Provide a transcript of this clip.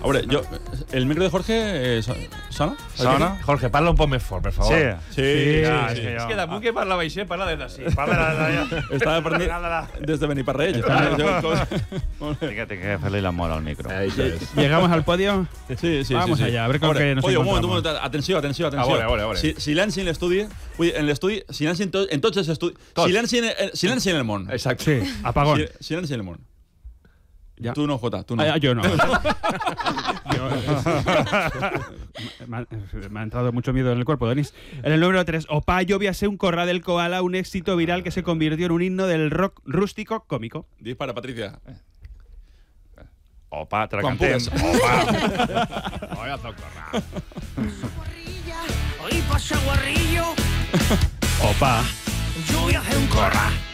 A veure, el micro de Jorge sona? Sona? Jorge, parla un poc més fort, per favor. Sí. És que damunt que parla baixet, parla des d'ací. Estava aprenent des de Beniparrell. Fíjate que hacerle el amor al micro. ¿Llegamos al podio? Sí. Vamos allá, a ver con qué nos un encontramos. moment. Atenció. A veure. Silenci en l'estudi. En l'estudi, silenci en tots els estudis. Silenci en el món. Exacto. Sí, apagón. Silenci en el món. Ya. Tú no, Jota, tú no. Yo no. Me ha entrado mucho miedo en el cuerpo, Denis. En el número 3, Opa, yo viajé un corral del koala, un éxito viral que se convirtió en un himno del rock rústico cómico. Dispara, Patricia. Opa, te la Quan cantem. pugues. Opa. Voy a tocar. Hoy pasa guarrillo, Opa. yo voy a hacer un corral.